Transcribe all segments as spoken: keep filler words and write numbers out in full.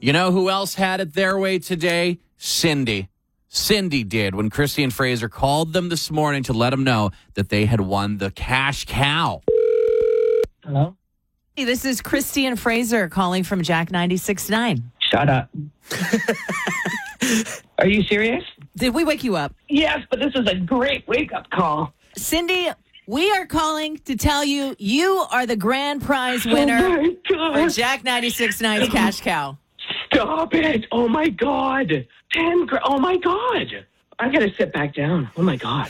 You know who else had it their way today? Cindy. Cindy did when Christy and Fraser called them this morning to let them know that they had won the cash cow. Hello? Hey, this is Christy and Fraser calling from Jack ninety-six point nine. Shut up. Are you serious? Did we wake you up? Yes, but this is a great wake-up call. Cindy, we are calling to tell you you are the grand prize winner Oh, my for God. Jack ninety-six point nine's cash cow. Stop it. Oh, my God. Ten gra- Oh, my God. I got to sit back down. Oh, my God.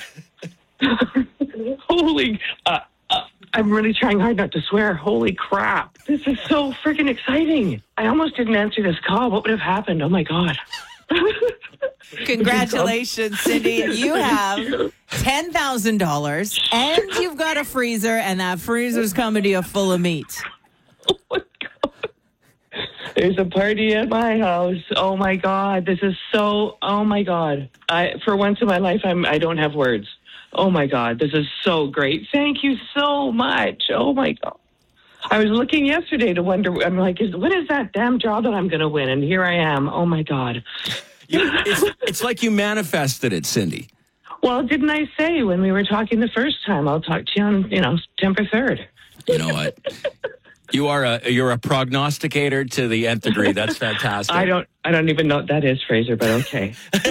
Holy... Uh, uh, I'm really trying hard not to swear. Holy crap. This is so freaking exciting. I almost didn't answer this call. What would have happened? Oh, my God. Congratulations, Cindy. You have ten thousand dollars and you've got a freezer, and that freezer's coming to you full of meat. Oh, my God. There's a party at my house. Oh, my God. This is so... Oh, my God. I, for once in my life, I'm, I don't have words. Oh, my God. This is so great. Thank you so much. Oh, my God. I was looking yesterday to wonder, I'm like, is, what is that damn job that I'm going to win? And here I am. Oh, my God. You, it's, it's like you manifested it, Cindy. Well, didn't I say when we were talking the first time, I'll talk to you on, you know, September third. You know what? You are a you're a prognosticator to the nth degree. That's fantastic. I don't I don't even know what that is, Fraser, but okay.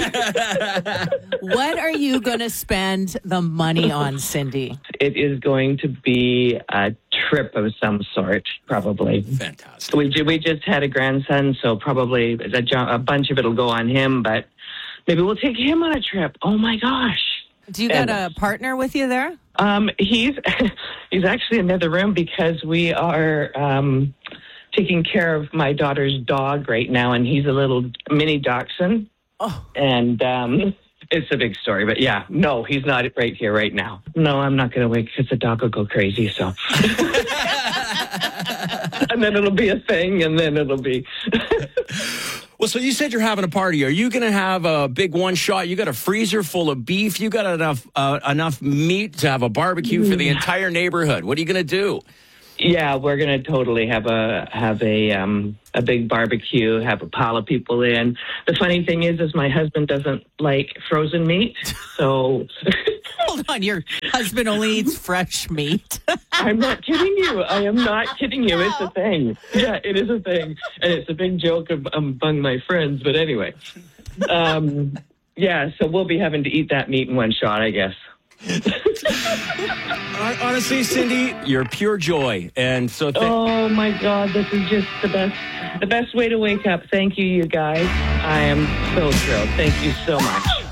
What are you going to spend the money on, Cindy? It is going to be a trip of some sort, probably. Fantastic. We ju- we just had a grandson, so probably a, jo- a bunch of it will go on him, but maybe we'll take him on a trip. Oh, my gosh. Do you got a partner with you there? Um, he's he's actually in the other room because we are um, taking care of my daughter's dog right now, and he's a little mini dachshund. Oh. And um, it's a big story, but yeah, no, he's not right here right now. No, I'm not going to wait because the dog will go crazy, so. And then it'll be a thing, and then it'll be... Well, so you said you're having a party. Are you going to have a big one shot? You got a freezer full of beef. You got enough uh, enough meat to have a barbecue for the entire neighborhood. What are you going to do? Yeah, we're going to totally have a have a um, a big barbecue, have a pile of people in. The funny thing is, is my husband doesn't like frozen meat, so... Hold on, your husband only eats fresh meat. I'm not kidding you. I am not kidding you. It's a thing. Yeah, it is a thing. And it's a big joke of, um, among my friends. But anyway, um, yeah, so we'll be having to eat that meat in one shot, I guess. Honestly, Cindy, you're pure joy. And so th- Oh, my God, this is just the best, the best way to wake up. Thank you, you guys. I am so thrilled. Thank you so much.